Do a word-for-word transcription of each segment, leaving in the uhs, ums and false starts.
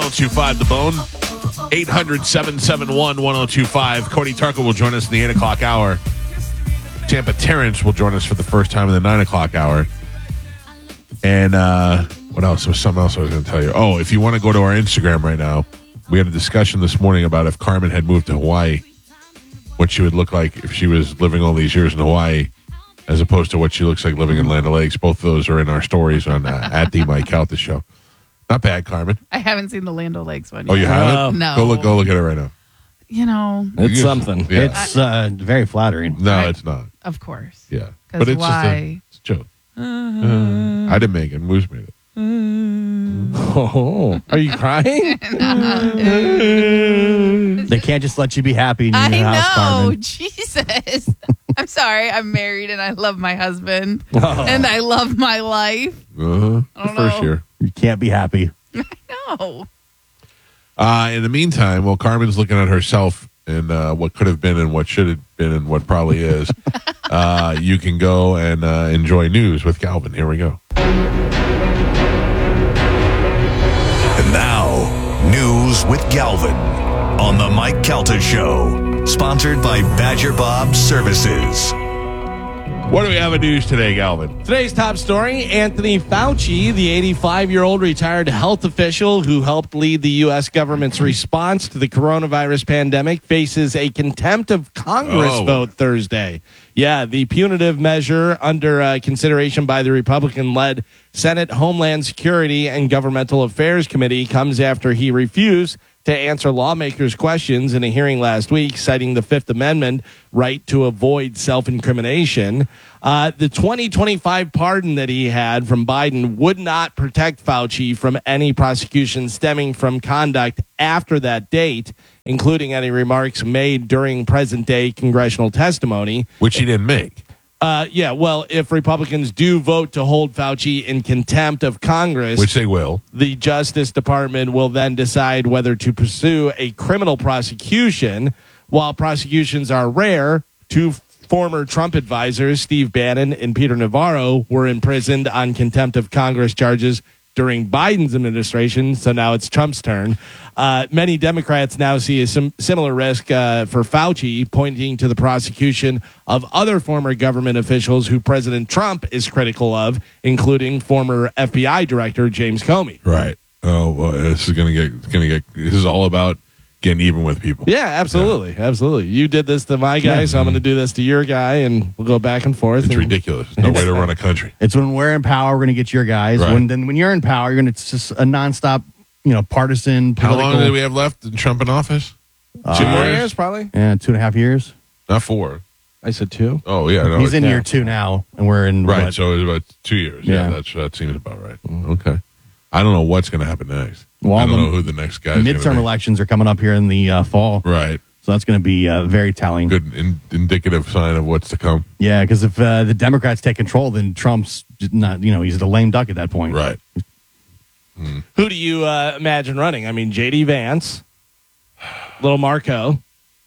oh two five The Bone. eight hundred, seven seven one, one oh two five. Cody Tarko will join us in the eight o'clock hour. Tampa Terrence will join us for the first time in the nine o'clock hour. And uh, what else? There was something else I was going to tell you. Oh, if you want to go to our Instagram right now, we had a discussion this morning about if Carmen had moved to Hawaii, what she would look like if she was living all these years in Hawaii, as opposed to what she looks like living in Land O'Lakes. Both of those are in our stories on uh, at the Mike Calta Show. Not bad, Carmen. I haven't seen the Land O'Lakes one yet. Oh, you haven't? No. Go look. Go look at it right now. You know, It's You- something. yeah. It's uh, very flattering. No, Right. it's not. of course. Yeah, 'Cause but it's why? just a, it's a joke. Uh, I didn't make it. Moose made it. Oh, are you crying? They can't just let you be happy in your I new house, know. Carmen. Jesus. I'm sorry. I'm married and I love my husband. Oh. And I love my life. Uh-huh. I The don't first know. year. You can't be happy. No. Uh, in the meantime, while Carmen's looking at herself and uh, what could have been and what should have been and what probably is, uh, you can go and uh, enjoy news with Calvin. Here we go. And now, news with Galvin on the Mike Calta Show, sponsored by Badger Bob Services. What do we have in news today, Galvin? Today's top story, Anthony Fauci, the eighty-five-year-old retired health official who helped lead the U S government's response to the coronavirus pandemic, faces a contempt of Congress Oh. vote Thursday. Yeah, the punitive measure under uh, consideration by the Republican-led Senate Homeland Security and Governmental Affairs Committee comes after he refused to answer lawmakers' questions in a hearing last week, citing the Fifth Amendment right to avoid self-incrimination. Uh, the twenty twenty-five pardon that he had from Biden would not protect Fauci from any prosecution stemming from conduct after that date, including any remarks made during present-day congressional testimony. Which he didn't make. Uh, yeah, well, if Republicans do vote to hold Fauci in contempt of Congress, Which they will. the Justice Department will then decide whether to pursue a criminal prosecution. While prosecutions are rare, two former Trump advisors, Steve Bannon and Peter Navarro, were imprisoned on contempt of Congress charges during Biden's administration, so now it's Trump's turn. Uh, many Democrats now see a sim- similar risk uh, for Fauci, pointing to the prosecution of other former government officials who President Trump is critical of, including former F B I Director James Comey. Right. Oh, well, this is going to get, going to get, this is all about getting even with people. Yeah, absolutely. Yeah. Absolutely. You did this to my guy, so I'm going to do this to your guy, and we'll go back and forth. It's and ridiculous. There's no way to run a country. It's when we're in power, we're going to get your guys. Right. When then when you're in power, you're going to it's just a nonstop, you know, partisan. How Political, long do we have left in Trump in office? Uh, Two Two more years? years, probably. Yeah, two and a half years. Not four. I said two. Oh, yeah. No, He's in yeah. year two now, and we're in Right. what? So it's about two years. Yeah, Yeah. that's, that seems about right. Okay. I don't know what's going to happen next. Well, I don't the know who the next guy is. midterm elections are coming up here in the uh, fall, Right. so that's going to be uh, very telling. Good in, indicative sign of what's to come. Yeah, because if uh, the Democrats take control, then Trump's just not, you know, he's the lame duck at that point. Right. Who do you uh, imagine running? I mean, J D Vance, Little Marco.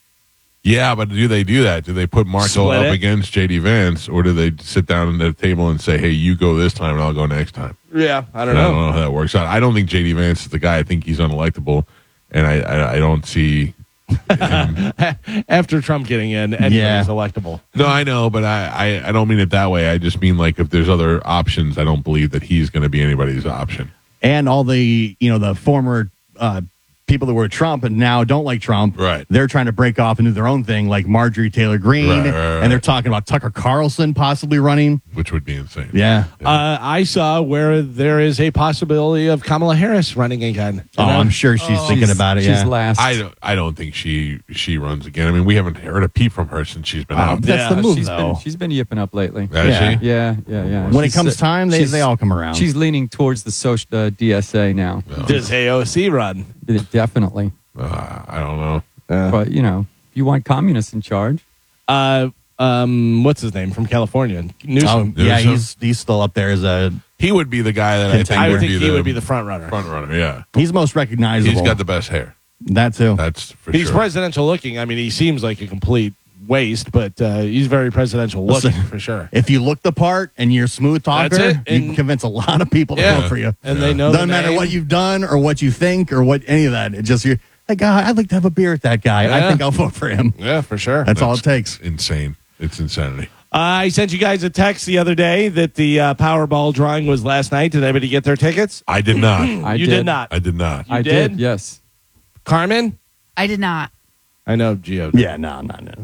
Yeah, but do they do that? Do they put Marco Split up it? against J D Vance, or do they sit down at the table and say, hey, you go this time and I'll go next time? Yeah, I I don't don't know. know how that works out. I don't think J D Vance is the guy. I think he's unelectable, and I, I, I don't see him. After Trump getting in, anybody's Yeah. electable. No, I know, but I, I, I don't mean it that way. I just mean like if there's other options, I don't believe that he's going to be anybody's option. And all the, you know, the former uh, people that were Trump and now don't like Trump, Right. they're trying to break off and do their own thing, like Marjorie Taylor Greene, Right, right, right. and they're talking about Tucker Carlson possibly running. Which would be insane. Yeah. Uh, I saw where there is a possibility of Kamala Harris running again. Oh, I'm sure she's thinking She's- about it. She's Yeah. last. I don't, I don't think she she runs again. I mean, we haven't heard a peep from her since she's been Oh, out. that's Yeah, the move, she's though. been she's been yipping up lately. Has Yeah. she? Yeah, yeah, yeah. When it She's, comes uh, time, they, she's- they all come around. She's leaning towards the social uh, D S A now. Does A O C run? Definitely, Uh, I don't know. but you know, you want communists in charge. Uh, um, what's his name from California? oh, Newsom. yeah, Newsom? he's he's still up there as a. He would be the guy that I think, Contender. I would, would think be he the would be the front runner. front runner. Yeah, He's most recognizable. he's got the best hair. that too. That's for He's sure. presidential looking. I mean, he seems like a complete waist, but uh, he's very presidential looking Listen, for sure. If you look the part and you're a smooth talker, That's it. you And- can convince a lot of people to Yeah. vote for you. And they know Doesn't the matter name. what you've done or what you think or what any of that. It just you're like, God, I'd like to have a beer with that guy. I Yeah. think I'll vote for him. Yeah, for sure. That's all it takes. Insane. It's insanity. I sent you guys a text the other day that the uh, Powerball drawing was last night. Did anybody get their tickets? I did not. I you did. did not. I did not. You I did? did? Yes. Carmen? I did not. I know Gio. did. Yeah, no, no, no.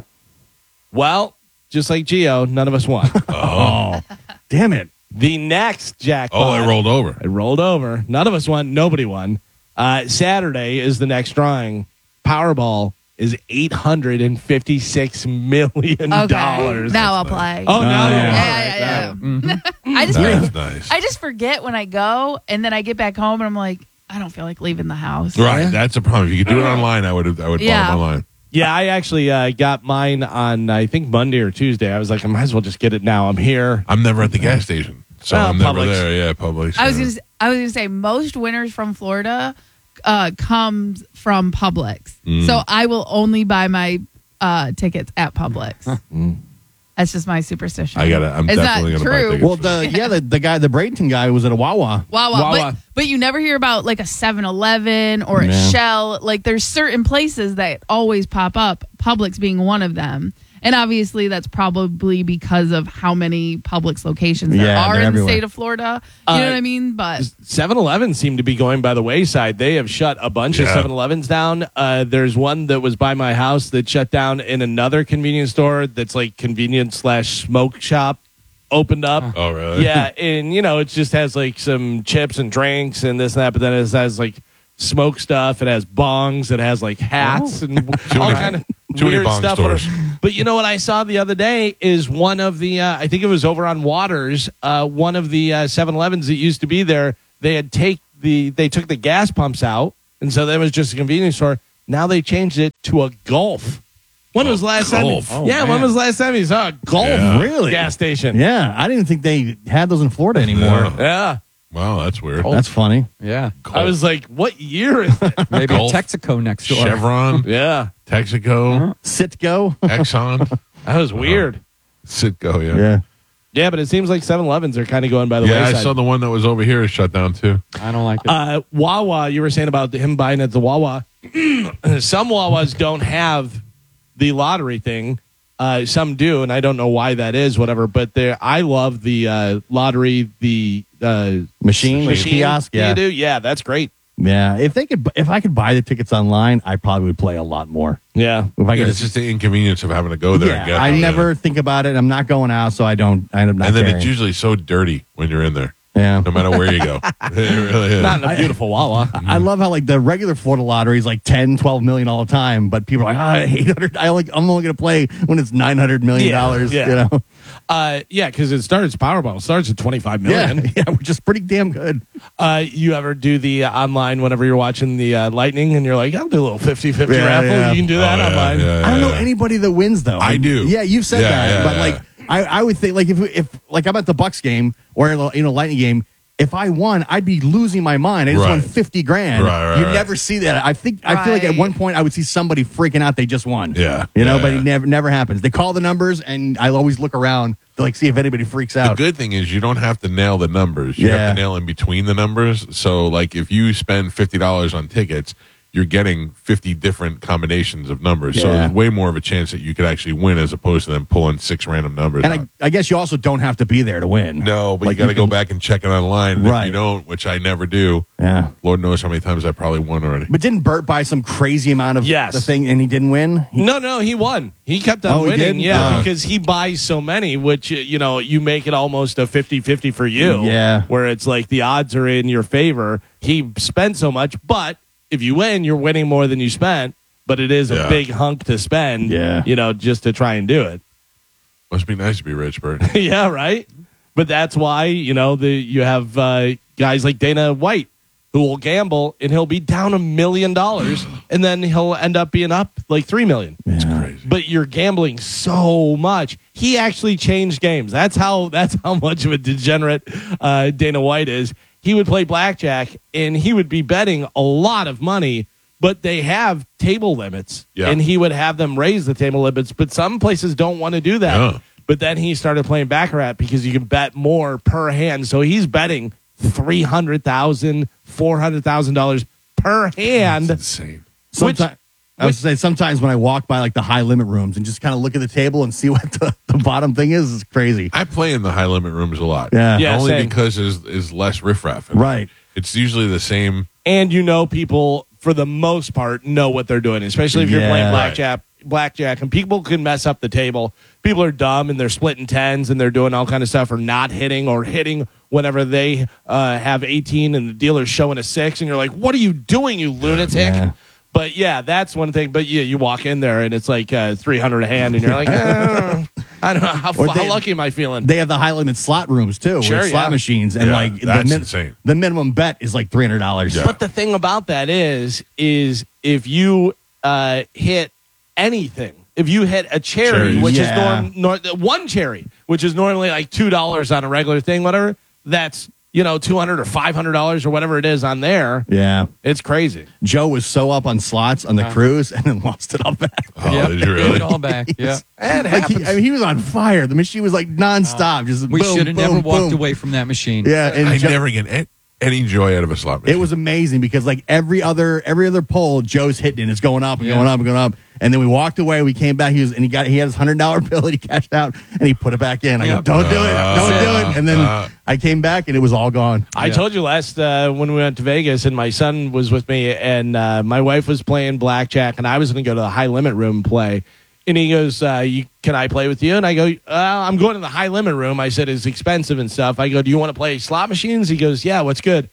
Well, just like Gio, none of us won. Oh, damn it. The next jackpot. Oh, I rolled over. It rolled over. None of us won. Nobody won. Uh, Saturday is the next drawing. Powerball is eight hundred fifty-six million dollars. Okay. Now I'll play. Oh, now Oh, you're yeah, all right. yeah, yeah. I just That's nice. I just forget when I go, and then I get back home, and I'm like, I don't feel like leaving the house. Right. That's a problem. If you could do it online, I would have I would Yeah. buy it online. Yeah, I actually uh, got mine on, I think, Monday or Tuesday. I was like, I might as well just get it now. I'm here. I'm never at the gas station. So Well, I'm never Publix. there. Yeah, Publix. I was yeah. gonna s- I was gonna say most winners from Florida uh, comes from Publix, Mm. so I will only buy my uh, tickets at Publix. That's just my superstition. I gotta I'm it's definitely not gonna buy true. tickets. Well, the yeah, the, the guy, the Bradenton guy was at a Wawa. Wawa, Wawa. But, but you never hear about like a seven eleven or a Yeah. Shell. Like there's certain places that always pop up, Publix being one of them. And obviously that's probably because of how many Publix locations there Yeah, are they're in everywhere. the state of Florida. You Uh, know what I mean? But seven eleven seem to be going by the wayside. They have shut a bunch of Yeah. seven elevens down. Uh, there's one that was by my house that shut down in another convenience store that's like convenience slash smoke shop opened up. Oh, really? Yeah, and you know, it just has like some chips and drinks and this and that, but then it has like smoke stuff. It has bongs. It has like hats and all many- kind of too many weird bong stuff. stores. But you know what I saw the other day is one of the, uh, I think it was over on Waters, uh, one of the uh, seven elevens that used to be there, they had take the, they took the gas pumps out, and so that was just a convenience store. Now they changed it to a Gulf. When A was the last Gulf? time? Oh, yeah, when man. was the last time you saw a Gulf Yeah. Really? gas station? Yeah, I didn't think they had those in Florida anymore. Yeah. Yeah. Wow, that's weird. That's funny. Yeah. I was like, what year is it? Maybe Gulf. Texaco next door. Chevron, yeah. Texaco, Sitco. Exxon, That was weird. Citgo. Yeah. Yeah. Yeah, but it seems like seven elevens are kind of going by the Yeah, I wayside. saw the one that was over here is shut down too. I don't like it. Uh, Wawa, you were saying about him buying at the Wawa. Some Wawas don't have the lottery thing. Uh, some do, and I don't know why that is, whatever. But there, I love the uh, lottery, the uh, Machine, the machine. kiosk. You Yeah. do? Yeah, that's great. Yeah. If they could, if I could buy the tickets online, I probably would play a lot more. Yeah. If I Yeah, could it's just the inconvenience of having to go there and yeah, get I them. never think about it. I'm not going out, so I don't. I end up not And then caring. it's usually so dirty when you're in there, yeah. no matter where you go. It really is. Not in a beautiful Wawa. I love how like the regular Florida lottery is like ten, twelve million all the time, but people are like, oh, eight hundred. I like, I'm only going to play when it's nine hundred million dollars. Yeah, You yeah. know? Uh, yeah, because it starts Powerball. It starts at twenty-five Yeah. million. Yeah. We're just pretty damn good. Uh, you ever do the uh, online whenever you're watching the uh, Lightning and you're like, I'll do a little fifty-fifty Yeah, raffle. yeah. You can do that Oh, yeah, online. yeah, I don't know yeah. anybody that wins though. I do. Yeah, you've said Yeah, that, yeah, but yeah. like I, I would think like if if like I'm at the Bucks game or you know Lightning game, if I won, I'd be losing my mind. I just Right. won fifty grand. Right, right, you right. never see that. I think I feel like at Right. one point I would see somebody freaking out they just won. Yeah, you know, yeah, but yeah. it never never happens. They call the numbers, and I always look around to like see if anybody freaks The out. good thing is you don't have to nail the numbers. You Yeah. have to nail in between the numbers. So, like, if you spend fifty dollars on tickets, you're getting fifty different combinations of numbers. So Yeah. there's way more of a chance that you could actually win as opposed to them pulling six random numbers And out. I, I guess you also don't have to be there to win. No, but Like, you got to you go can- back and check it online. And If Right. you don't, which I never do, Yeah. Lord knows how many times I probably won already. But didn't Bert buy some crazy amount of Yes. the thing and he didn't win? He- No, no, he won. He kept on Oh, he winning. did? Yeah, Oh. because he buys so many, which, uh, you know, you make it almost a fifty-fifty for you. Yeah. Where it's like the odds are in your favor. He spent so much, but if you win, you're winning more than you spent. But it is a Yeah. big hunk to spend, Yeah. you know, just to try and do it. Must be nice to be rich, Bert. Yeah, right. But that's why, you know, the you have uh, guys like Dana White who will gamble and he'll be down a million dollars and then he'll end up being up like three million. It's crazy. But you're gambling so much. He actually changed games. That's how that's how much of a degenerate uh, Dana White is. He would play blackjack and he would be betting a lot of money but they have table limits, Yeah. and he would have them raise the table limits. But some places don't want to do that. Yeah. But then he started playing Baccarat because you can bet more per hand. So he's betting three hundred thousand dollars, four hundred thousand dollars per hand. That's insane. Which- Sometimes, I was saying sometimes when I walk by like the high limit rooms and just kind of look at the table and see what the, the bottom thing is, is crazy. I play in the high limit rooms a lot. Yeah. Yeah, Only same. because there's is less riffraff. in it. Right. It's usually the same. And you know people, for the most part, know what they're doing, especially if you're Yeah. playing blackjack. Blackjack, and people can mess up the table. People are dumb and they're splitting tens and they're doing all kind of stuff, or not hitting, or hitting whenever they uh, have eighteen and the dealer's showing a six, and you're like, "What are you doing, you lunatic?" Yeah. But yeah, that's one thing. But yeah, you walk in there and it's like uh, three hundred a hand, and you're like, eh, I don't know how, Or how they- lucky am I feeling? They have the high limit slot rooms too, Sure, with slot yeah. machines, and Yeah, like that's the, insane. the minimum bet is like three hundred dollars. Yeah. But the thing about that is, is if you uh, hit anything, if you hit a cherry, Cherries. which Yeah. is norm, nor, one cherry, which is normally like two dollars on a regular thing, whatever, that's you know two hundred or five hundred dollars or whatever it is on there. Yeah. It's crazy. Joe was so up on slots on the cruise and then lost it all back. Oh, Yep, did you give really? it all back. Yeah. And Like he, happens. I mean, he was on fire. The machine was like nonstop. Just We boom, should have boom, never walked boom. away from that machine. Yeah, and I Joe- never get a- any joy out of a slot machine. it was amazing because like every other every other poll, Joe's hitting and it's going up and Yeah. going up and going up. And then we walked away. We came back. He was and he got he had his hundred dollar bill that he cashed out and he put it back in. I Yeah. go, don't do it, don't Uh, do it. And then uh. I came back and it was all gone. I told you last uh, when we went to Vegas and my son was with me and uh, my wife was playing blackjack and I was going to go to the high limit room and play. And he goes, uh, you, can I play with you? And I go, uh, I'm going to the high limit room. I said, it's expensive and stuff. I go, do you want to play slot machines? He goes, yeah, what's good?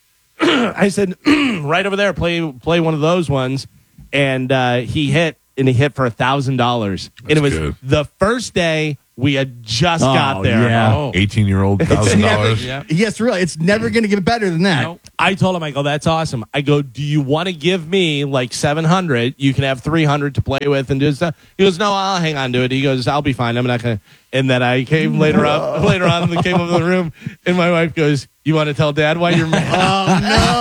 I said, right over there, play play one of those ones. And uh, he hit, and he hit for a thousand dollars. And it was good. the first day we had just Oh, got there. yeah. Oh. eighteen-year-old thousand dollars. Yeah. Yes, really. It's never going to get better than that. Nope. I told him, I go, that's awesome. I go, do you want to give me like seven hundred? You can have three hundred to play with and do stuff. He goes, no, I'll hang on to it. He goes, I'll be fine. I'm not going to. And then I came later up, later on, and came over the room, and my wife goes, you want to tell Dad why you're mad? Oh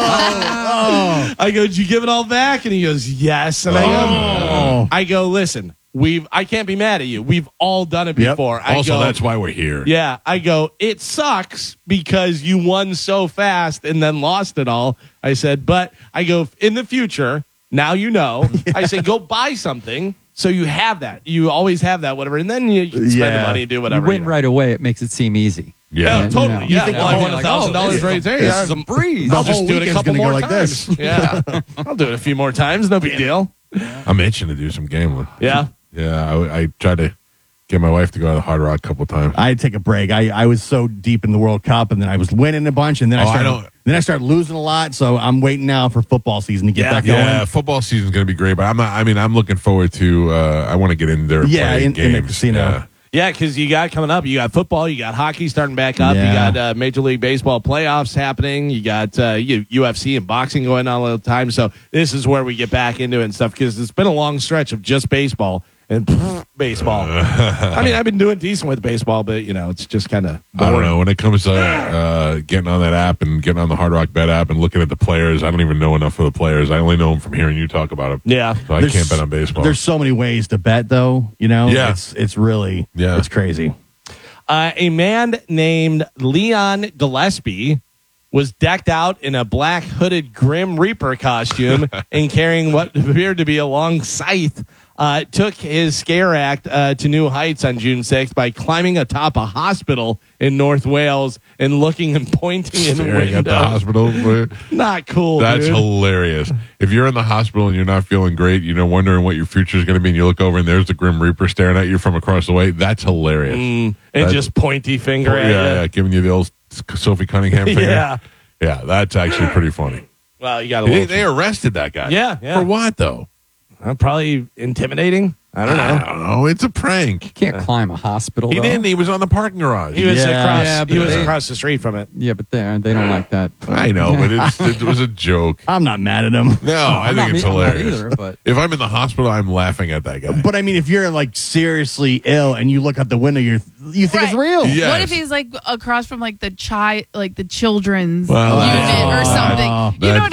no! I go, did you give it all back? And he goes, yes. And I go, Oh. I go, listen, we've, I can't be mad at you. We've all done it Yep. before. I Also, go, that's why we're here. yeah, I go, it sucks because you won so fast and then lost it all. I said, but I go, in the future, now you know. I said, go buy something so you have that. You always have that, whatever. And then you can spend Yeah. the money and do You whatever. win know. right away. It makes it seem easy. Yeah, Yeah. totally. You know. Yeah, You well, I think, won a like, thousand oh, dollars this- right there. this Yeah. is a breeze. The I'll just whole do it a weekend's couple gonna go more like times. this. Yeah, I'll do it a few more times. No big deal. I'm itching to do some gambling. Yeah. Yeah, I, I tried to get my wife to go to the Hard Rock a couple times. I had to take a break. I, I was so deep in the World Cup, and then I was winning a bunch, and then I Oh, I started don't- then I started losing a lot. So I'm waiting now for football season to get Yeah. back going. Yeah, football season's going to be great, but I'm not. I mean, I'm looking forward to. Uh, I want to get in there. And Yeah, play in- in games. the casino. Yeah. Yeah, because you got coming up, you got football, you got hockey starting back up, you Yeah. got uh, Major League Baseball playoffs happening, you got uh, U- UFC and boxing going on all the time. So this is where we get back into it and stuff because it's been a long stretch of just baseball and baseball. I mean, I've been doing decent with baseball, but you know, it's just kind of I don't know when it comes to uh, getting on that app and getting on the Hard Rock Bet app and looking at the players. I don't even know enough of the players. I only know them from hearing you talk about them. Yeah. So I There's- can't bet on baseball. There's so many ways to bet, though. You know, Yeah. it's it's really Yeah. it's crazy. Uh, a man named Leon Gillespie was decked out in a black hooded Grim Reaper costume and carrying what appeared to be a long scythe. Uh, took his scare act uh, to new heights on June sixth by climbing atop a hospital in North Wales and looking and pointing in Staring at the windows. hospital. Not cool. That's dude. hilarious. If you're in the hospital and you're not feeling great, you know, wondering what your future is going to be, and you look over and there's the Grim Reaper staring at you from across the way, that's hilarious. Mm, and That- just pointy finger yeah, at you. yeah, giving you the old Sophie Cunningham finger. Yeah. Yeah, that's actually pretty funny. Well, you got They, to. they arrested that guy. Yeah, yeah. For what, though? Uh, probably intimidating. I don't know. I don't know. It's a prank. Can't climb a hospital. He though. didn't. He was on the parking garage. He was Yeah. across. Yeah, but he was they- across the street from it. Yeah, but they they don't like that. I know, but it's, it was a joke. I'm not mad at him. No, I I'm not think it's me- I'm not hilarious. either, but- If I'm in the hospital, I'm laughing at that guy. But I mean, if you're like seriously ill and you look out the window, you're you think it's Right. real. Yeah. What Yes. if he's like across from like the child, like the children's Well, unit that's- or something? Oh, you know that's what I? different.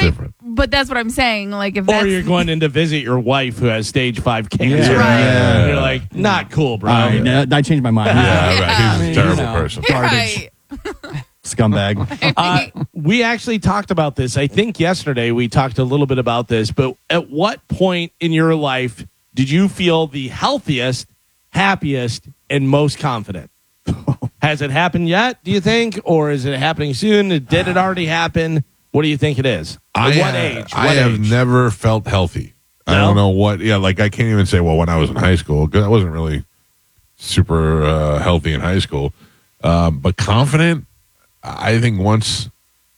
but that's what I'm saying. Like if that's Or you're going in to visit your wife who has stage five cancer. Yeah. Right. And you're like, not cool, bro. All right, no, I changed my mind. Yeah, right. He's I a mean, terrible you know. person. right. Scumbag. Uh, we actually talked about this. I think yesterday we talked a little bit about this, but at what point in your life did you feel the healthiest, happiest, and most confident? Has it happened yet, do you think? Or is it happening soon? Did it already happen? What do you think it is? At I, what uh, age? I What have age? never felt healthy. I No? don't know what. Yeah, like I can't even say. Well, when I was in high school, because I wasn't really super uh, healthy in high school, um, but confident. I think once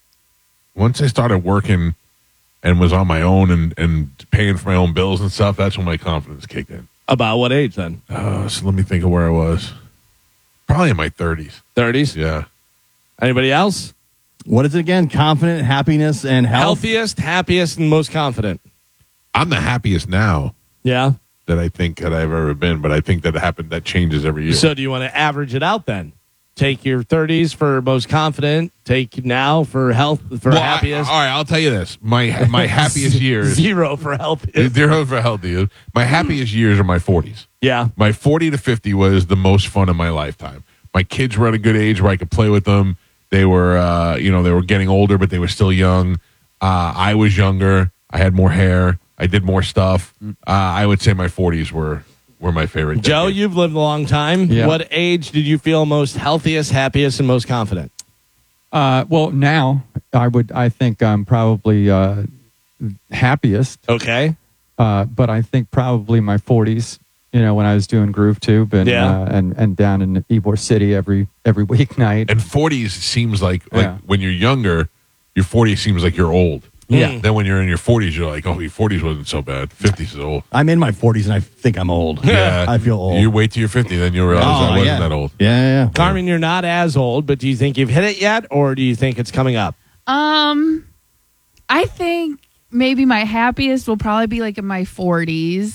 once I started working and was on my own and, and paying for my own bills and stuff, that's when my confidence kicked in. About what age then? Uh, so let me think of where I was. Probably in my thirties. thirties? Yeah. Anybody else? What is it again? Confident, happiness, and health. Healthiest, happiest, and most confident. I'm the happiest now Yeah. that I think that I've ever been, but I think that happened. That changes every year. So do you want to average it out then? Take your thirties for most confident. Take now for health for Well, I- happiest. all right, I'll tell you this: my my happiest years, Zero for healthiest. zero for healthy. My happiest years are my forties. Yeah. My forty to fifty was the most fun of my lifetime. My kids were at a good age where I could play with them. They were, uh, you know, they were getting older, but they were still young. Uh, I was younger. I had more hair. I did more stuff. Uh, I would say my forties were were my favorite. Joe, decade. you've lived a long time. Yeah. What age did you feel most healthiest, happiest, and most confident? Uh, well, now I would. I think I'm probably uh, happiest, Okay. uh, but I think probably my forties. You know, when I was doing Groove Tube and Yeah. uh, and and down in Ybor City every every weeknight. And forties seems like like Yeah. when you're younger, your forties seems like you're old. Yeah. Then when you're in your forties, you're like, oh, your forties wasn't so bad. fifties is old. I'm in my forties and I think I'm old. Yeah. I feel old. You wait till you're fifty, then you'll realize I wasn't yeah. that old. Yeah, yeah, yeah. Carmen, you're not as old, but do you think you've hit it yet, or do you think it's coming up? Um, I think maybe my happiest will probably be like in my forties.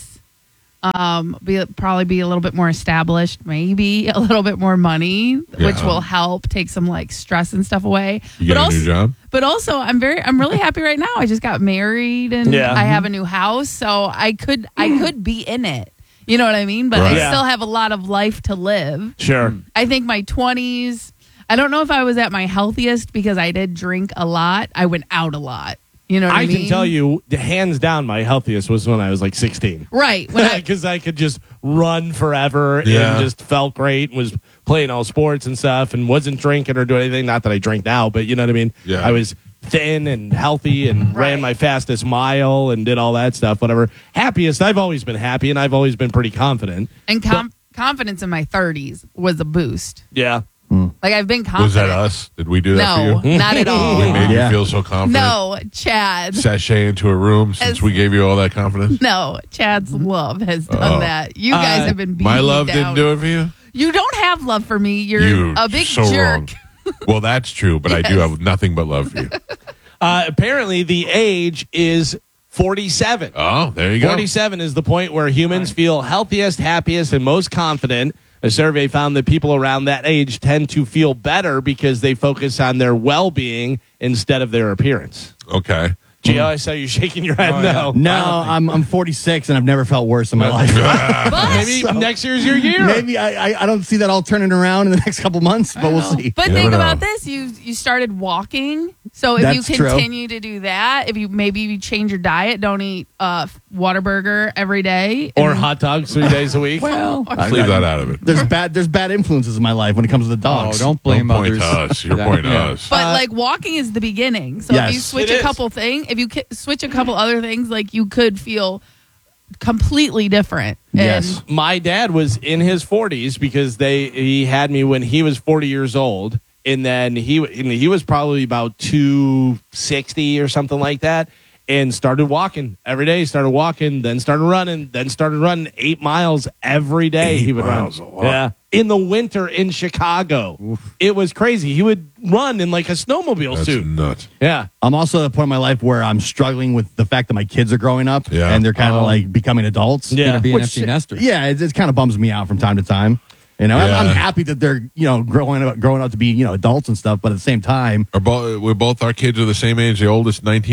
Um, be probably be a little bit more established, maybe a little bit more money, which Yeah. will help take some like stress and stuff away. You get but a also, new job? But also, I'm very, I'm really happy right now. I just got married and Yeah. I have a new house, so I could, I could be in it. You know what I mean? But Right. I Yeah. still have a lot of life to live. Sure. I think my twenties, I don't know if I was at my healthiest because I did drink a lot. I went out a lot. You know what I, I mean? can tell you, the hands down, my healthiest was when I was like sixteen. Right. When I, Because I could just run forever Yeah. and just felt great, was playing all sports and stuff, and wasn't drinking or doing anything. Not that I drink now, but you know what I mean? Yeah. I was thin and healthy and Right. ran my fastest mile and did all that stuff, whatever. Happiest, I've always been happy, and I've always been pretty confident. and com- confidence in my thirties was a boost. Yeah. Like I've been confident. Was that us? Did we do that No, for you? not at all. We made Yeah. you feel so confident. No, Chad. Sashay into a room since As- we gave you all that confidence. No, Chad's love has done Oh. that. You guys Uh, have been beating My love me didn't down. do it for you. You don't have love for me. You're You a big so jerk. wrong. Well, that's true, but I do Yes. have nothing but love for you. Uh, apparently, the age is forty-seven. Oh, there you go. forty-seven is the point where humans feel healthiest, happiest, and most confident. A survey found that people around that age tend to feel better because they focus on their well-being instead of their appearance. Okay. Gio, I saw you shaking your head Oh, no. yeah. No, I'm I'm forty-six and I've never felt worse in my life. But, Maybe So- next year's your year. Maybe I, I I don't see that all turning around in the next couple months, but we'll see. but You think never about know. this: you you started walking, so if That's you true. continue to do that, if you maybe you change your diet, don't eat uh, Whataburger every day, Or and- hot dogs three days a week. Well, Let's leave that out of it. There's bad there's bad influences in my life when it comes to the oh, dogs. don't blame Don't point others. to us. You're That- pointing to yeah. us. But Uh, like walking is the beginning. So if you Yes. switch It a is. couple things, if you ki- switch a couple other things, like you could feel completely different. And Yes. My dad was in his forties because they he had me when he was forty years old, and then he and he was probably about two sixty or something like that, and started walking every day. Started walking, then started running, then started running eight miles every day. Eight he would miles run. a lot. Yeah, in the winter in Chicago, it was crazy. He would run in like a snowmobile That's suit. nuts. Yeah, I'm also at a point in my life where I'm struggling with the fact that my kids are growing up Yeah. and they're kind of Oh. like becoming adults. Yeah. Gonna be an Which- empty nester. Yeah, it, it kind of bums me out from time to time. You know, Yeah. I'm, I'm happy that they're you know growing up, growing up to be you know adults and stuff, but at the same time, Are both, we're both our kids are the same age. The oldest, nineteen.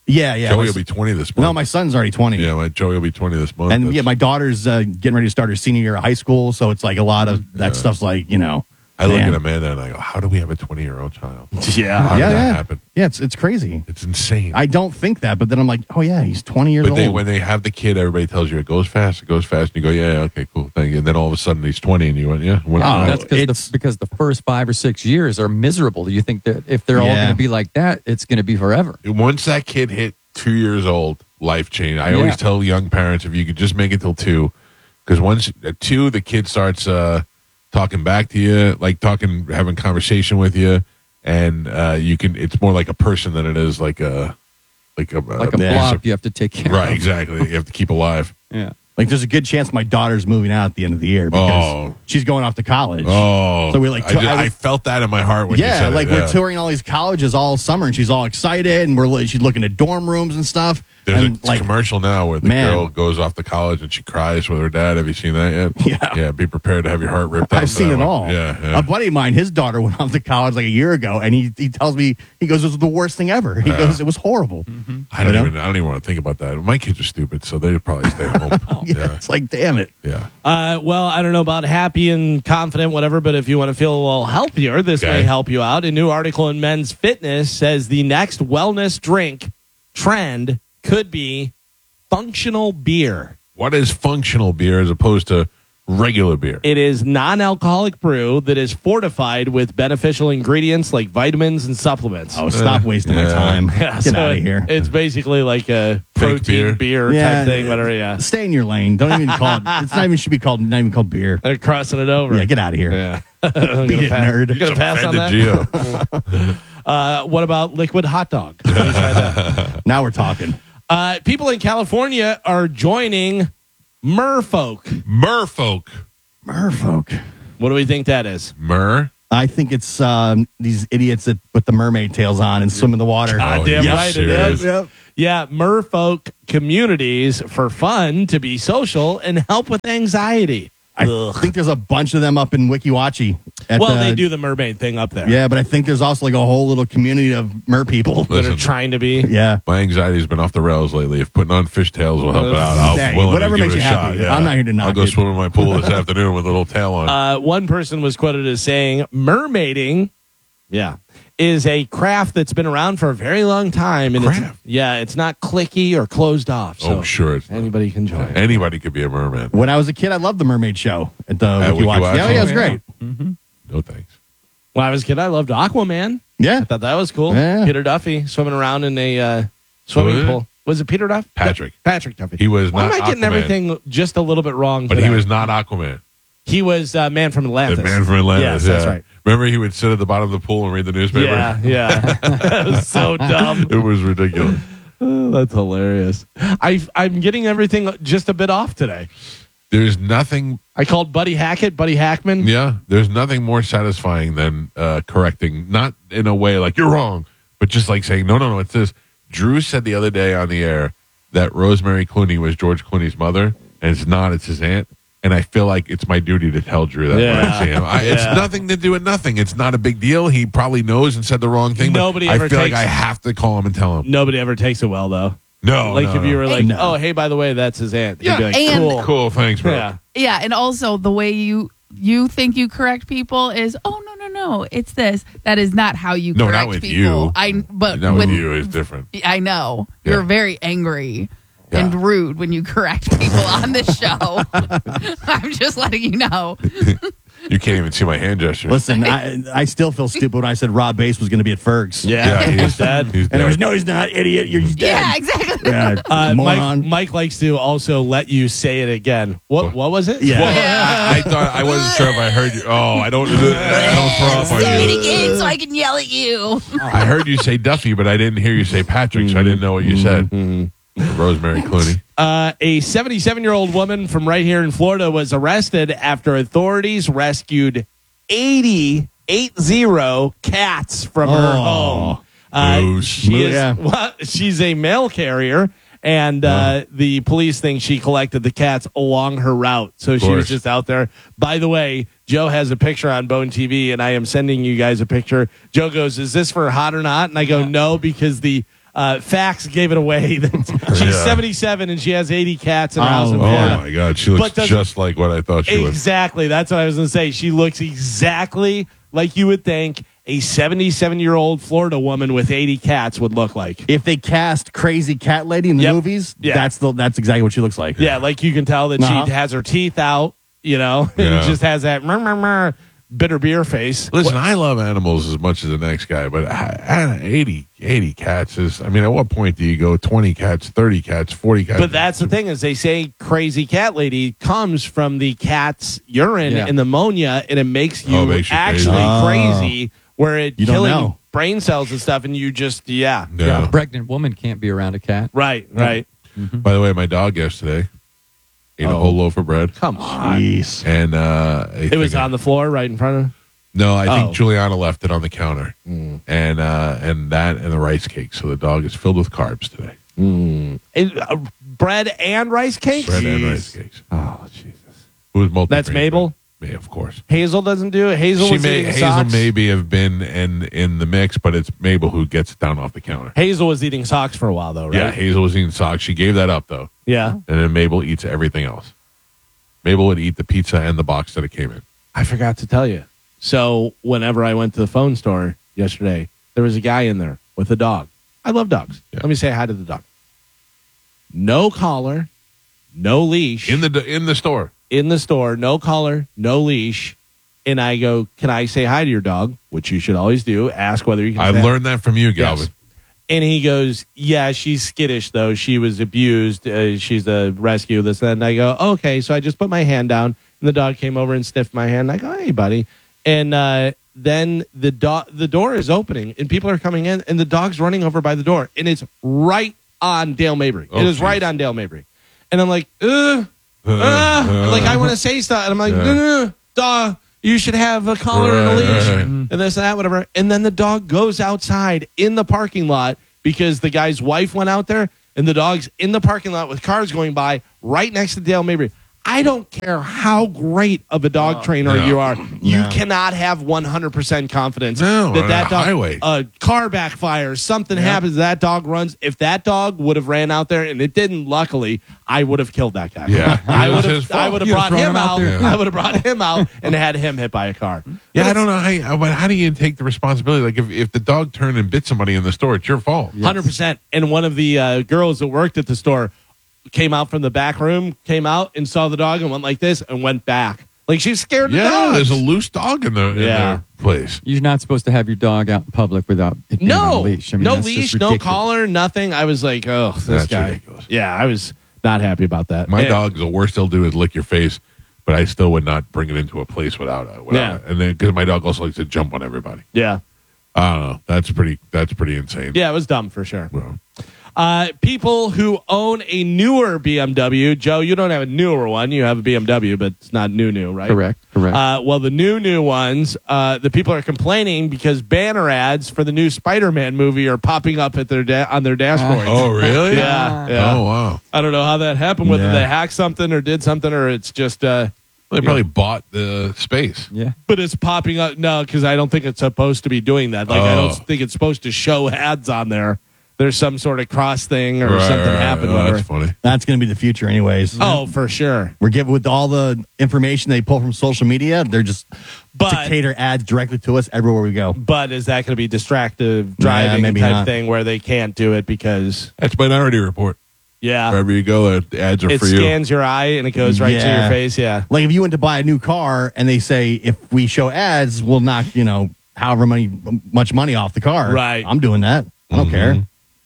Yeah, yeah. Joey my- will be twenty this month. no, my son's already twenty. Yeah, my Joey will be twenty this month. And That's- yeah, my daughter's uh, getting ready to start her senior year of high school, so it's like a lot of that Yeah. stuff's like, you know. I look man. at Amanda and I go, how do we have a twenty-year-old child? Yeah. How did yeah, that yeah. happen? Yeah, it's it's crazy. It's insane. I don't think that, but then I'm like, oh yeah, he's twenty years but old. they, when they have the kid, everybody tells you it goes fast, it goes fast. And you go, yeah, yeah, okay, cool, thank you. And then all of a sudden he's twenty and you went, yeah. When, Oh, That's because it's- the, because the first five or six years are miserable. Do you think that if they're all Yeah. going to be like that, it's going to be forever? once that kid hit two years old, life changed. I Yeah. always tell young parents if you could just make it till two, because once at two, the kid starts uh, talking back to you, like talking, having conversation with you, and uh, you can. It's more like a person than it is like a like a Like a Yeah. blob you have to take care Right, of. exactly. You have to keep alive. Yeah. Like, there's a good chance my daughter's moving out at the end of the year because Oh. she's going off to college. Oh, So we like I, t- just- I was- I felt that in my heart when you yeah, said like it. we're yeah. touring all these colleges all summer, and she's all excited, and we're li- she's looking at dorm rooms and stuff. There's and a like, commercial now where the Man. girl goes off to college and she cries with her dad. Have you seen that yet? Yeah. Yeah. Be prepared to have your heart ripped out. I've for seen that it one. all. Yeah. yeah. A buddy of mine, his daughter went off to college like a year ago, and he he tells me he goes, "This was the worst thing ever." He Yeah. goes, "It was horrible." I don't You know? even. I don't even want to think about that. My kids are stupid, so they'd probably stay home. Yeah, yeah. it's like, damn it. Yeah. Uh, well, I don't know about happy and confident, whatever, but if you want to feel a little healthier, this Okay. may help you out. A new article in Men's Fitness says the next wellness drink trend could be functional beer. What is functional beer as opposed to regular beer? It is non-alcoholic brew that is fortified with beneficial ingredients like vitamins and supplements. Oh, stop wasting my yeah. time. Yeah, Get so out of here. It's basically like a Fake protein beer, Yeah, type thing, whatever. Yeah, Stay in your lane. Don't even call it. It's not even should be called. Not even called beer. they're crossing it over. Yeah, get out of here. Yeah. I'm Beat gonna it, pass, nerd. You gonna pass on Offended that? Gio. Uh, what about liquid hot dog? Now we're talking. Uh, people in California are joining Merfolk. Merfolk. Merfolk. What do we think that is? Mer. I think it's um, these idiots that put the mermaid tails on and swim in the water. God Oh, damn yeah, right it serious. is. Yep. Yeah, Merfolk communities for fun, to be social, and help with anxiety. I Ugh. think there's a bunch of them up in Wiki Wachi. at Well, the- they do the mermaid thing up there. Yeah, but I think there's also like a whole little community of mer people. That are Listen. trying to be. Yeah. My anxiety's been off the rails lately. If putting on fishtails will help it out, I'll Hey, willing whatever to give makes it a you happy. shot. Yeah. I'm not here to knock I'll go it. swim in my pool this afternoon with a little tail on. Uh, one person was quoted as saying, mermaiding, yeah, is a craft that's been around for a very long time. And it's, Craft? yeah, it's not clicky or closed off. So oh, sure. It's not. anybody can join. Anybody could be a merman. When I was a kid, I loved the mermaid show at the At Wiki Wiki Wachi. Wachi? Yeah, yeah, it was Oh, great. No thanks. When I was a kid, I loved Aquaman. Yeah. I thought that was cool. Yeah. Peter Duffy swimming around in a uh, swimming Was it? pool. Was it Peter Duffy? Patrick. Patrick Duffy. He was Why not am I getting Aquaman, everything just a little bit wrong? but for he that? was not Aquaman. He was uh, Man from Atlantis. The man from Atlantis. Yes, yeah. that's right. Remember, he would sit at the bottom of the pool and read the newspaper. Yeah, yeah. That was so dumb. It was ridiculous. Oh, that's hilarious. I, I'm getting everything just a bit off today. There's nothing. I called Buddy Hackett, Buddy Hackman. Yeah, there's nothing more satisfying than uh, correcting, not in a way like you're wrong, but just like saying no, no, no. It's this. Drew said the other day on the air that Rosemary Clooney was George Clooney's mother, and it's not. It's his aunt. And I feel like it's my duty to tell Drew that when Yeah. I see him. I, It's Yeah. nothing to do with nothing. It's not a big deal. He probably knows and said the wrong thing. But Nobody I ever feel like takes- I have to call him and tell him. Nobody ever takes it well, though. No, like no, if no. you were like, No. oh, hey, by the way, that's his aunt. He'd Yeah. be like, And- cool. Cool, thanks, bro. Yeah. Yeah, and also the way you you think you correct people is, oh no no no, it's this. That is not how you No, not correct with people. you. I but Not with with you is different. I know Yeah. you're very angry Yeah. and rude when you correct people on this show. I'm just letting you know. You can't even see my hand gesture. Listen, I, I still feel stupid when I said Rob Bass was going to be at Ferg's. Yeah, Yeah, he's dead. He's And it was, dead. no, he's not, idiot. You're he's dead. Yeah, exactly. Yeah, Uh, Mike, moron. Mike likes to also let you say it again. What What was it? Yeah. Well, Yeah. I, I thought I wasn't sure if I heard you. Oh, I don't. I don't throw off on Say it you. again so I can yell at you. I heard you say Duffy, but I didn't hear you say Patrick, so I didn't know what you said. Rosemary Clooney. Uh, a seventy-seven-year-old woman from right here in Florida was arrested after authorities rescued eighty, eight zero cats from her Oh. home. Uh, Moose. she is, Yeah. well, she's a mail carrier, and uh, the police think she collected the cats along her route. So she was course. just out there. By the way, Joe has a picture on Bone T V, and I am sending you guys a picture. Joe goes, "Is this for hot or not?" And I go, "No, because the Uh, Fax gave it away. She's Yeah. seventy-seven and she has eighty cats in her house in Oh, Oh Florida. my God, she looks But does- just like what I thought she would. Exactly. That's what I was going to say. She looks exactly like you would think a seventy-seven-year-old Florida woman with eighty cats would look like. If they cast Crazy Cat Lady in the Yep. movies, Yeah. that's the that's exactly what she looks like. Yeah, like you can tell that Uh-huh. she has her teeth out, you know, Yeah. and just has that meh, meh, meh, bitter beer face. Listen, I love animals as much as the next guy, but I, I, eighty, eighty cats is, I mean, at what point do you go twenty cats, thirty cats, forty cats? But that's the thing is they say crazy cat lady comes from the cat's urine Yeah. and ammonia, and it makes you Oh, it makes you actually crazy. crazy, where it You don't killing know. brain cells and stuff, and you just yeah, Yeah. A pregnant woman can't be around a cat. right, right. By the way, my dog yesterday ate a Oh. whole loaf of bread. Come on, Jeez. And uh, I it was think- on the floor right in front of. No, I think Oh. Juliana left it on the counter, Mm. and uh, and that and the rice cake. So the dog is filled with carbs today. It, uh, bread and rice cakes. Bread and Jeez. rice cakes. Oh Jesus! Who was multi? That's Mabel? May, of course. Hazel doesn't do it. Hazel She was may eating Hazel socks. maybe have been in in the mix, but it's Mabel who gets it down off the counter. Hazel was eating socks for a while though, right? Yeah, Hazel was eating socks. She gave that up though, Yeah. and then Mabel eats everything else. Mabel would eat the pizza and the box that it came in. I forgot to tell you. So whenever I went to the phone store yesterday, there was a guy in there with a dog. I love dogs. Yeah. Let me say hi to the dog. No collar, no leash In the in the store. in the store. No collar, no leash. And I go, can I say hi to your dog? Which you should always do. Ask whether you can. I say hi. learned that from you, Galvin. Yes. And he goes, yeah, she's skittish, though. She was abused. Uh, she's a rescue, this and that. And I go, okay. So I just put my hand down, and the dog came over and sniffed my hand. I go, hey, buddy. And uh, then the, do- the door is opening, and people are coming in, and the dog's running over by the door. And it's right on Dale Mabry. Oh, it is geez. right on Dale Mabry. And I'm like, ugh. Uh, like I want to say stuff, and I'm like, Yeah. no, no, no, dog, you should have a collar and a Right, leash, right. and this and that, whatever. And then the dog goes outside in the parking lot because the guy's wife went out there, and the dog's in the parking lot with cars going by right next to Dale Mabry. I don't care how great of a dog trainer no. you are. You No. cannot have one hundred percent confidence No, that on that a dog, highway. a car backfires, something happens, that dog runs. If that dog would have ran out there and it didn't, luckily, I would have killed that guy. Yeah. I It was would his have. fault. I would have You'd brought have thrown him him out out. there. I would have brought him out and had him hit by a car. Yeah, I don't know how. You, but how do you take the responsibility? Like if, if the dog turned and bit somebody in the store, it's your fault. Hundred percent. And one of the uh, girls that worked at the store came out from the back room, came out and saw the dog and went like this and went back. Like she's scared to Yeah, death. there's a loose dog in the in Yeah. their place. You're not supposed to have your dog out in public without it being on a No, leash. I mean, no that's just leash, no ridiculous. collar, nothing. I was like, oh, this That's guy. ridiculous. Yeah, I was not happy about that. My And- dog, the worst they'll do is lick your face, but I still would not bring it into a place without it. Without Yeah. it. And then because my dog also likes to jump on everybody. Yeah, I don't know. That's pretty. That's pretty insane. yeah, it was dumb for sure. Well, Uh, people who own a newer B M W, Joe, you don't have a newer one. You have a B M W, but it's not new, new, right? Correct, correct. Uh, well, the new, new ones, uh, the people are complaining because banner ads for the new Spider-Man movie are popping up at their da- on their dashboards. oh really? Yeah, yeah. Oh wow. I don't know how that happened. Whether Yeah. they hacked something or did something, or it's just. Uh, They probably bought the space. Yeah. but it's popping up no, because I don't think it's supposed to be doing that. Like I Oh. don't think it's supposed to show ads on there. There's some sort of cross thing or Right, something right, happened. right. Oh, whatever. that's funny. That's going to be the future, anyways. Oh, for sure. We're given with all the information they pull from social media. They're just to But cater ads directly to us everywhere we go. but is that going to be distractive driving maybe type not. thing where they can't do it because That's Minority Report. yeah, Wherever you go, the ads are it for you. scans your eye and it goes right to Yeah. your face. Yeah. Like if you went to buy a new car and they say if we show ads, we'll knock you know however many much money off the car. Right. I'm doing that. I don't Mhm. care.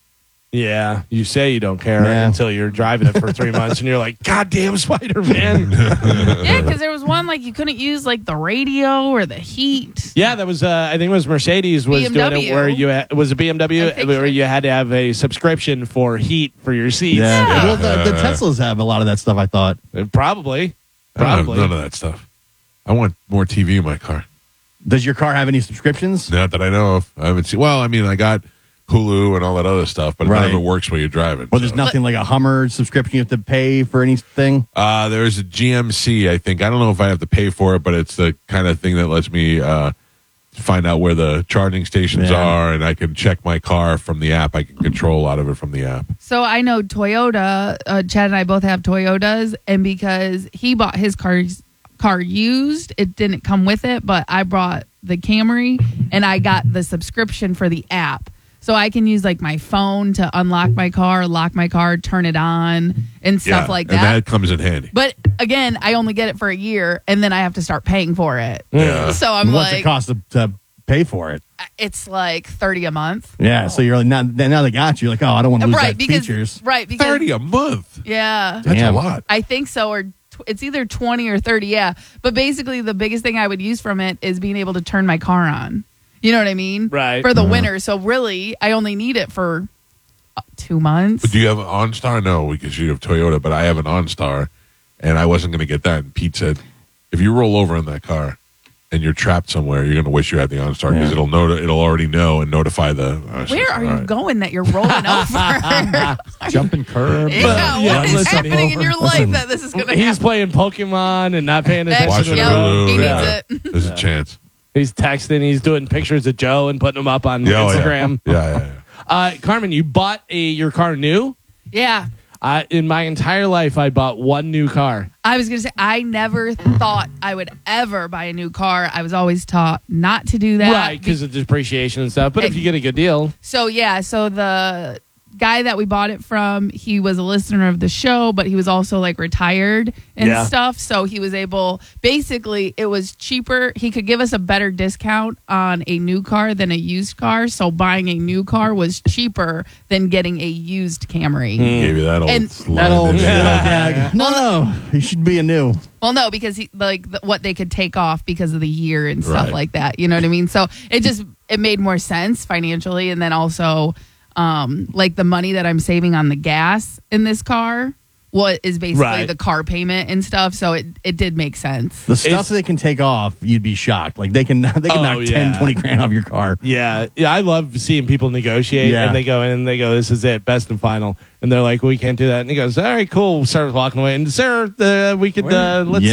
Yeah, you say you don't care Yeah. until you're driving it for three months and you're like, God damn Spider Man. Yeah, because there was one like you couldn't use like the radio or the heat. Yeah, that was. Uh, I think it was Mercedes was B M doing it W. where you had, was a B M W I think where so. you had to have a subscription for heat for your seats. Yeah. Yeah. Well, the, the Teslas have a lot of that stuff. I thought. Uh, probably, I don't have probably. none of that stuff. I want more T V in my car. Does your car have any subscriptions? Not that I know of. I haven't seen. Well, I mean, I got Hulu and all that other stuff, but none Right. of it works when you're driving. Well, there's so. nothing like a Hummer subscription you have to pay for anything. Uh, there's a G M C, I think. I don't know if I have to pay for it, but it's the kind of thing that lets me uh, find out where the charging stations Yeah. are, and I can check my car from the app. I can control a lot of it from the app. So I know Toyota, uh, Chad and I both have Toyotas, and because he bought his car, car used, it didn't come with it, but I brought the Camry, and I got the subscription for the app. So I can use like my phone to unlock my car, lock my car, turn it on, and stuff Yeah, like and that. that comes in handy. But again, I only get it for a year, and then I have to start paying for it. Yeah. So I'm What's like, it cost to, to pay for it? it's like thirty a month. Yeah, so you're like, now, now they got you. Like, oh, I don't want to lose Right, that because features. right because thirty a month. yeah, That's Damn. a lot. I think so, or tw- it's either twenty or thirty. Yeah, but basically, the biggest thing I would use from it is being able to turn my car on. You know what I mean? Right. For the Uh-huh. winter. So really, I only need it for uh, two months. Do you have an OnStar? No, because you have Toyota, but I have an OnStar, and I wasn't going to get that. And Pete said, if you roll over in that car and you're trapped somewhere, you're going to wish you had the OnStar because Yeah. it'll noti- it'll already know and notify the. I said, Where are all you right. going that you're rolling over? Jumping curb. yeah, yeah, what is listen, happening in your life that this is going to He's happen? playing Pokemon and not paying attention Watching to Yep, the Hulu, road. he needs yeah. it. There's a chance. He's texting. He's doing pictures of Joe and putting them up on Yeah, oh, yeah. Instagram. Yeah, yeah, yeah. Uh, Carmen, you bought a your car new. Yeah. Uh, in my entire life, I bought one new car. I was going to say, I never thought I would ever buy a new car. I was always taught not to do that. Right, because of depreciation and stuff. But if you get a good deal, So yeah, so the guy that we bought it from, he was a listener of the show, but he was also like retired and Yeah. stuff. So he was able, basically, it was cheaper. He could give us a better discount on a new car than a used car. So buying a new car was cheaper than getting a used Camry. Gave you that old. And- line, That old didn't shit. you? Yeah. No, no. He should be a new. Well, no, because he like the, what they could take off because of the year and stuff Right. like that. You know what I mean? So it just it made more sense financially, and then also um, like the money that I'm saving on the gas in this car, what is basically Right. the car payment and stuff. So it it did make sense. The stuff It's- they can take off, you'd be shocked. Like they can they can Oh, knock ten, yeah. twenty grand off your car. yeah, yeah, I love seeing people negotiate, Yeah. and they go in and they go, "This is it, best and final," and they're like, "We can't do that," and he goes, "All right, cool." Starts walking away, and sir, uh, we could uh, let's Yeah.